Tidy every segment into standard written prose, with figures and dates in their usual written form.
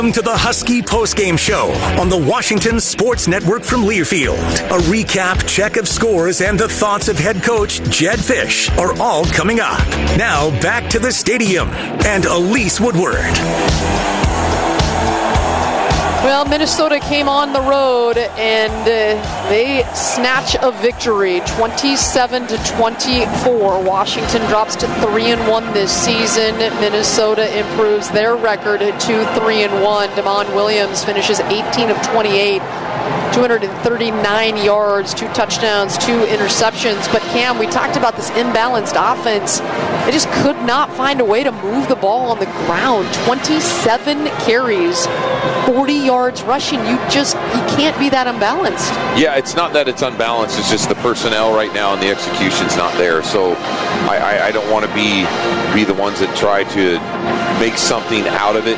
Welcome to the Husky Postgame Show on the Washington Sports Network from Learfield. A recap, check of scores, and the thoughts of head coach Jedd Fisch are all coming up. Now back to the stadium and Elise Woodward. Well, Minnesota came on the road and they snatch a victory, 27-24. Washington drops to 3-1 this season. Minnesota improves their record to 3-1. Damon Williams finishes 18 of 28. 239 yards, 2 touchdowns, 2 interceptions. But Cam, we talked about this imbalanced offense. They just could not find a way to move the ball on the ground. 27 carries, 40 yards rushing. You can't be that unbalanced. Yeah, it's not that it's unbalanced. It's just the personnel right now and the execution's not there. So I don't want to be the ones that try to make something out of it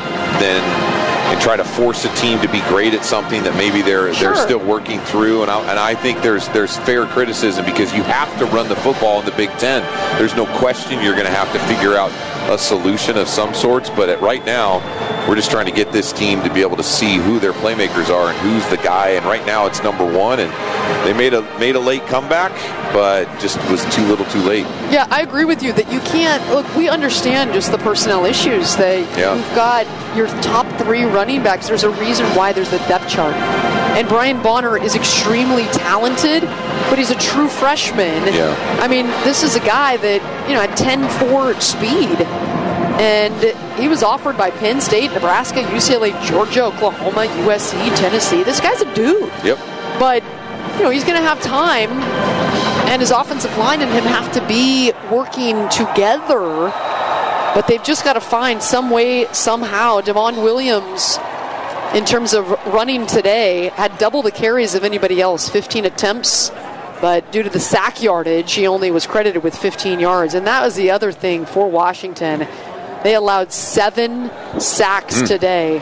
and try to force a team to be great at something that maybe they're still working through. And I think there's fair criticism because you have to run the football in the Big Ten. There's no question you're going to have to figure out a solution of some sorts. But right now, we're just trying to get this team to be able to see who their playmakers are and who's the guy. And right now, it's number one. And they made a late comeback, but just was too little, too late. Yeah, I agree with you that you can't look. We understand just the personnel issues. You've got your top 3 running backs. There's a reason why there's the depth chart. And Brian Bonner is extremely talented, but he's a true freshman. Yeah. I mean, this is a guy that had 10.4 speed. And he was offered by Penn State, Nebraska, UCLA, Georgia, Oklahoma, USC, Tennessee. This guy's a dude. Yep. But, he's going to have time, and his offensive line and him have to be working together. But they've just got to find some way, somehow. Damon Williams, in terms of running today, had double the carries of anybody else, 15 attempts. But due to the sack yardage, he only was credited with 15 yards. And that was the other thing for Washington. They allowed 7 sacks today.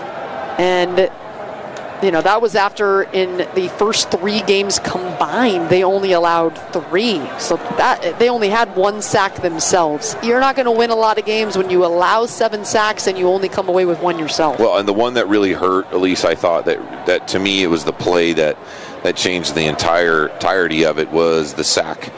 And, that was after in the first 3 games combined, they only allowed 3. So that they only had 1 sack themselves. You're not going to win a lot of games when you allow 7 sacks and you only come away with 1 yourself. Well, and the one that really hurt, at least I thought that to me, it was the play that changed the entirety of it was the sack.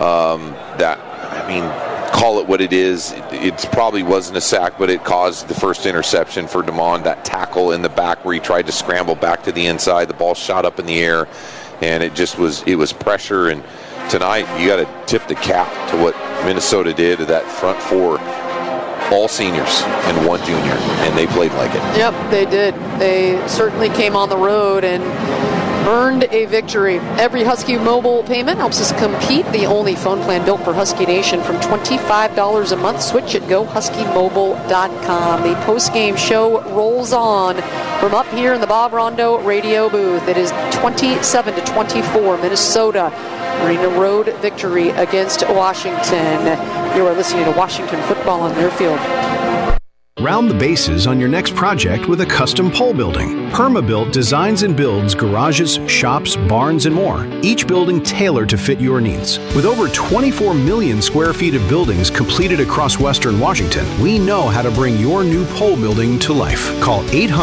Call it what it is. It probably wasn't a sack, but it caused the first interception for Damon. That tackle in the back where he tried to scramble back to the inside. The ball shot up in the air, and it was pressure. And tonight, you got to tip the cap to what Minnesota did to that front 4. All seniors and 1 junior, and they played like it. Yep, they did. They certainly came on the road and earned a victory. Every Husky mobile payment helps us compete. The only phone plan built for Husky Nation from $25 a month. Switch at GoHuskyMobile.com. The postgame show rolls on from up here in the Bob Rondo radio booth. It is 27-24. Minnesota earning a road victory against Washington. You are listening to Washington Football on Learfield. Round the bases on your next project with a custom pole building. Permabuilt designs and builds garages, shops, barns, and more. Each building tailored to fit your needs. With over 24 million square feet of buildings completed across Western Washington, we know how to bring your new pole building to life. Call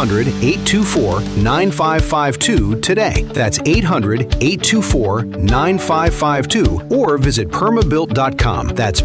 800-824-9552 today. That's 800-824-9552 or visit permabuilt.com. That's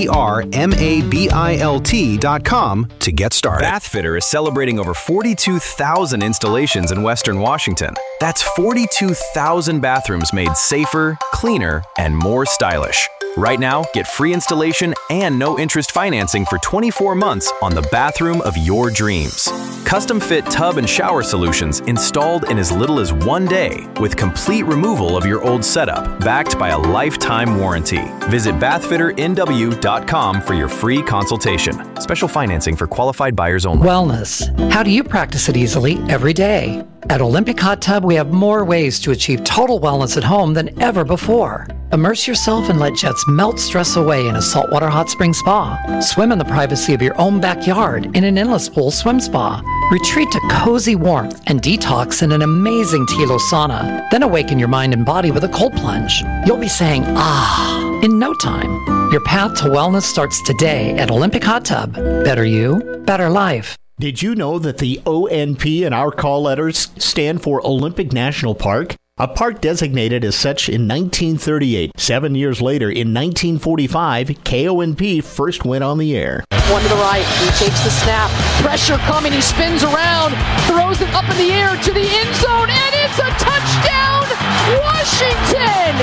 PERMABILT.com to get started. Bathfitter is celebrating over 42,000 installations in Western Washington. That's 42,000 bathrooms made safer, cleaner, and more stylish. Right now, get free installation and no-interest financing for 24 months on the bathroom of your dreams. Custom-fit tub and shower solutions installed in as little as 1 day with complete removal of your old setup, backed by a lifetime warranty. Visit bathfitternw.com for your free consultation. Special financing for qualified buyers only. Wellness. How do you practice it easily every day? At Olympic Hot Tub, we have more ways to achieve total wellness at home than ever before. Immerse yourself and let jets melt stress away in a saltwater hot spring spa. Swim in the privacy of your own backyard in an endless pool swim spa. Retreat to cozy warmth and detox in an amazing Tilo sauna. Then awaken your mind and body with a cold plunge. You'll be saying, ah, in no time. Your path to wellness starts today at Olympic Hot Tub. Better you, better life. Did you know that the ONP in our call letters stand for Olympic National Park? A park designated as such in 1938. 7 years later, in 1945, KONP first went on the air. One to the right. He takes the snap. Pressure coming. He spins around. Throws it up in the air to the end zone. And it's a touchdown, Washington!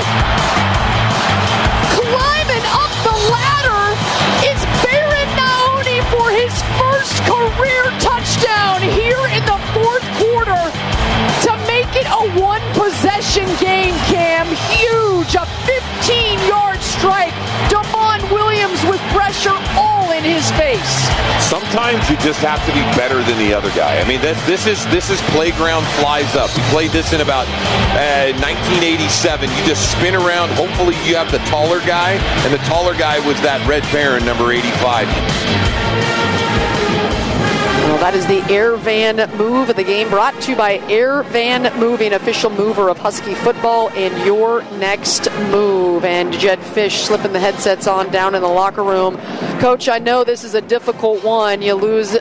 Climbing up the ladder is Baron Naoni for his first career touchdown here in the fourth quarter to make it a one-possession game, Cam. Huge, a 15-yard strike. Damon Williams with pressure all in his face. Sometimes you just have to be better than the other guy. I mean, this is playground flies up. We played this in about 1987. You just spin around. Hopefully you have the taller guy, and the taller guy was that Red Baron, number 85. Well, that is the Air Van move of the game, brought to you by Air Van Moving, official mover of Husky football, and your next move. And Jedd Fisch slipping the headsets on down in the locker room. Coach, I know this is a difficult one. You lose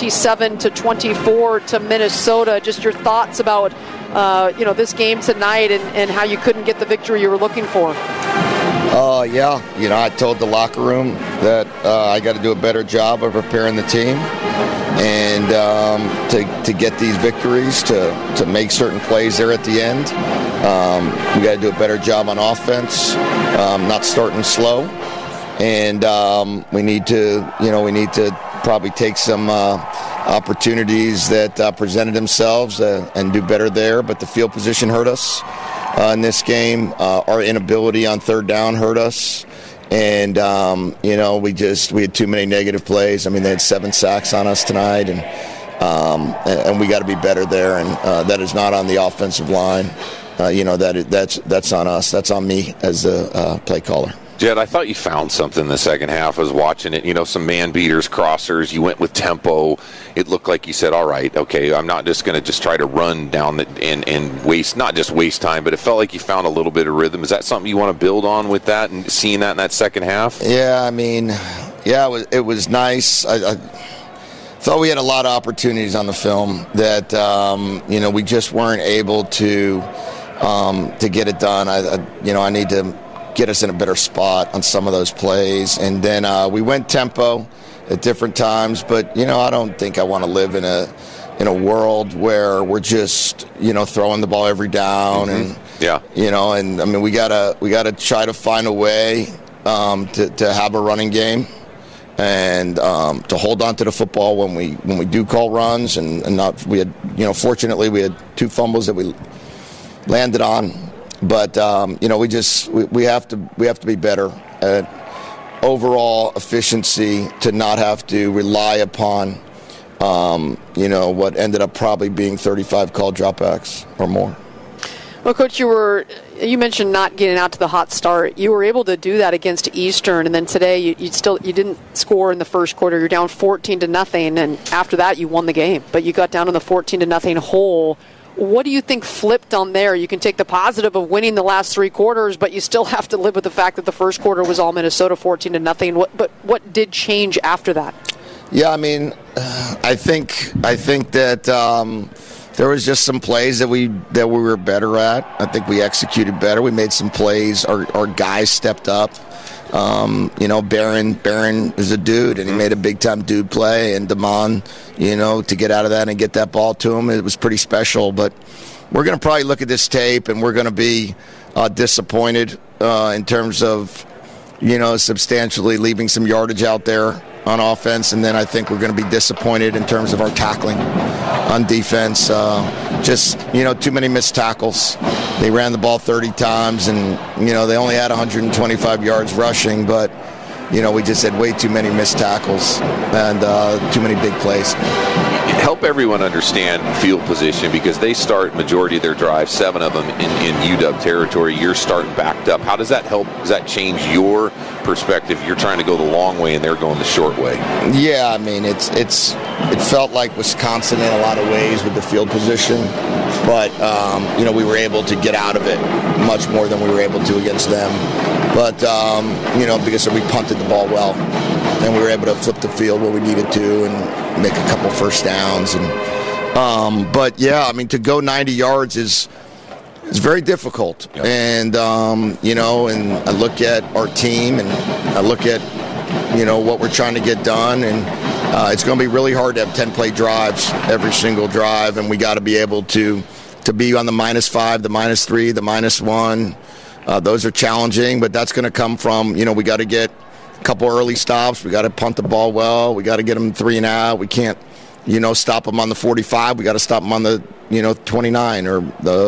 27-24 to Minnesota. Just your thoughts about this game tonight and how you couldn't get the victory you were looking for. Yeah, I told the locker room that I got to do a better job of preparing the team and to get these victories, to make certain plays there at the end. We got to do a better job on offense, not starting slow, and we need to probably take some opportunities that presented themselves and do better there. But the field position hurt us in this game. Our inability on third down hurt us. And, we had too many negative plays. I mean, they had 7 sacks on us tonight, and we got to be better there. And that is not on the offensive line. That's on us. That's on me as a play caller. Jed, I thought you found something in the second half. I was watching it, some man beaters, crossers. You went with tempo. It looked like you said, all right, okay, I'm not just going to try to run down and waste, not just waste time, but it felt like you found a little bit of rhythm. Is that something you want to build on with that and seeing that in that second half? Yeah, it was nice. I thought we had a lot of opportunities on the film that, we just weren't able to get it done. I need to get us in a better spot on some of those plays. And then we went tempo at different times, but I don't think I want to live in a world where we're just throwing the ball every down. Mm-hmm. And we gotta try to find a way to have a running game and to hold on to the football when we do call runs and not. We had fortunately we had 2 fumbles that we landed on. But we have to be better at overall efficiency to not have to rely upon what ended up probably being 35 called dropbacks or more. Well, Coach, you mentioned not getting out to the hot start. You were able to do that against Eastern, and then today you didn't score in the first quarter. You're down 14-0, and after that you won the game. But you got down in the 14-0 hole. What do you think flipped on there? You can take the positive of winning the last 3 quarters, but you still have to live with the fact that the first quarter was all Minnesota 14-0. But what did change after that? Yeah, I think that there was just some plays that we were better at. I think we executed better. We made some plays. Our guys stepped up. Baron is a dude, and he made a big-time dude play. And Damon, to get out of that and get that ball to him, it was pretty special. But we're going to probably look at this tape, and we're going to be disappointed in terms of, substantially leaving some yardage out there on offense. And then I think we're going to be disappointed in terms of our tackling on defense. Too many missed tackles. They ran the ball 30 times, and, they only had 125 yards rushing, but, we just had way too many missed tackles and too many big plays. Help everyone understand field position, because they start majority of their drives, 7 of them in UW territory. You're starting backed up. How does that help? Does that change your perspective? You're trying to go the long way and they're going the short way. Yeah, it felt like Wisconsin in a lot of ways with the field position, but we were able to get out of it much more than we were able to against them. But because we punted the ball well, and we were able to flip the field where we needed to, and make a couple first downs. And but yeah, I mean, to go 90 yards is very difficult. Yep. And you know, and I look at our team, and I look at, you know, what we're trying to get done, and it's going to be really hard to have 10-play drives every single drive, and we got to be able to be on the -5, the -3, the -1. Those are challenging, but that's going to come from, you know, we got to get a couple early stops. We got to punt the ball well. We got to get them 3 and out. We can't, you know, stop them on the 45. We got to stop them on the, you know, 29 or the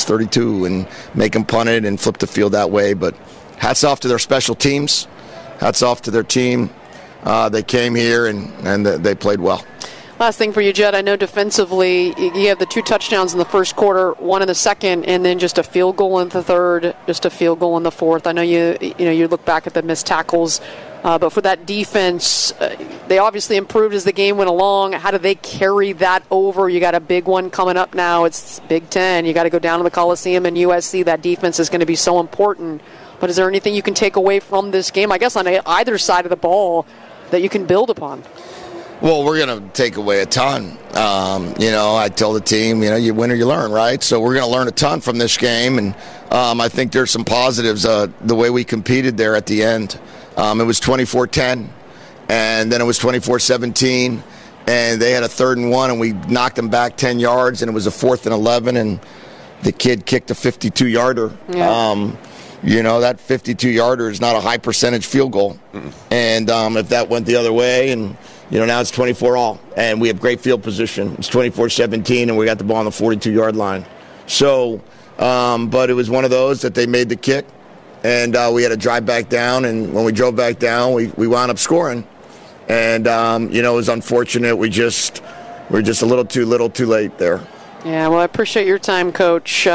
-32 and make them punt it and flip the field that way. But hats off to their special teams. Hats off to their team. They came here and they played well. Last thing for you, Jed. I know defensively you have the 2 touchdowns in the first quarter, 1 in the second, and then just a field goal in the third, just a field goal in the fourth. I know you look back at the missed tackles, but for that defense, they obviously improved as the game went along. How do they carry that over? You got a big one coming up now. It's Big Ten. You got to go down to the Coliseum and USC. That defense is going to be so important. But is there anything you can take away from this game, I guess, on either side of the ball that you can build upon? Well, we're going to take away a ton. You know, I tell the team, you know, you win or you learn, right? So we're going to learn a ton from this game, and I think there's some positives. The way we competed there at the end, it was 24-10, and then it was 24-17, and they had a 3rd and 1, and we knocked them back 10 yards, and it was a 4th and 11, and the kid kicked a 52-yarder. Yeah. You know, that 52-yarder is not a high percentage field goal. Mm-mm. And if that went the other way, and, you know, now it's 24-all, and we have great field position. It's 24-17, and we got the ball on the 42-yard line. So, but it was one of those that they made the kick, and we had to drive back down, and when we drove back down, we wound up scoring. And, you know, it was unfortunate. We're just a little too late there. Yeah, well, I appreciate your time, Coach.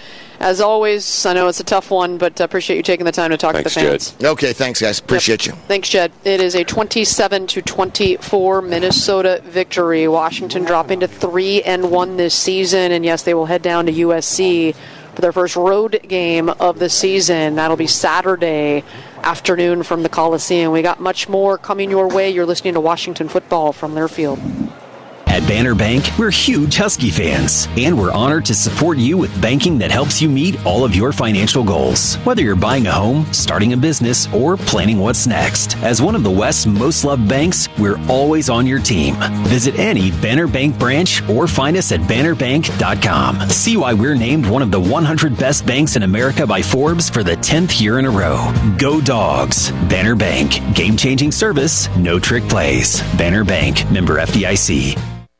As always, I know it's a tough one, but I appreciate you taking the time to talk to the fans. Jed. Okay, thanks, guys. Appreciate you. Thanks, Jed. It is a 27-24 Minnesota victory. Washington dropping to 3-1 this season, and yes, they will head down to USC for their first road game of the season. That'll be Saturday afternoon from the Coliseum. We got much more coming your way. You're listening to Washington Football from Learfield. At Banner Bank, we're huge Husky fans, and we're honored to support you with banking that helps you meet all of your financial goals. Whether you're buying a home, starting a business, or planning what's next. As one of the West's most loved banks, we're always on your team. Visit any Banner Bank branch or find us at bannerbank.com. See why we're named one of the 100 best banks in America by Forbes for the 10th year in a row. Go Dogs. Banner Bank. Game-changing service, no trick plays. Banner Bank. Member FDIC.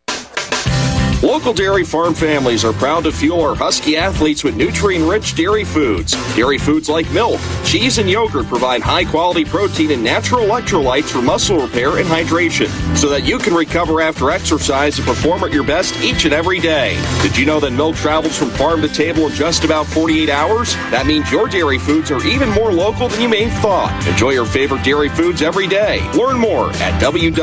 Local dairy farm families are proud to fuel our Husky athletes with nutrient-rich dairy foods. Dairy foods like milk, cheese, and yogurt provide high-quality protein and natural electrolytes for muscle repair and hydration, so that you can recover after exercise and perform at your best each and every day. Did you know that milk travels from farm to table in just about 48 hours? That means your dairy foods are even more local than you may have thought. Enjoy your favorite dairy foods every day. Learn more at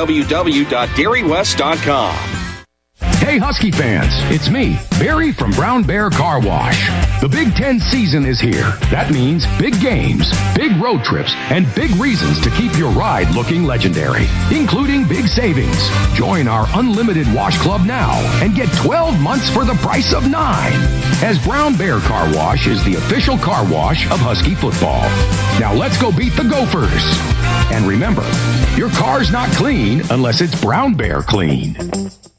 www.dairywest.com. Hey Husky fans, it's me, Barry from Brown Bear Car Wash. The Big Ten season is here. That means big games, big road trips, and big reasons to keep your ride looking legendary, including big savings. Join our Unlimited Wash Club now and get 12 months for the price of 9. As Brown Bear Car Wash is the official car wash of Husky football. Now let's go beat the Gophers. And remember, your car's not clean unless it's Brown Bear clean.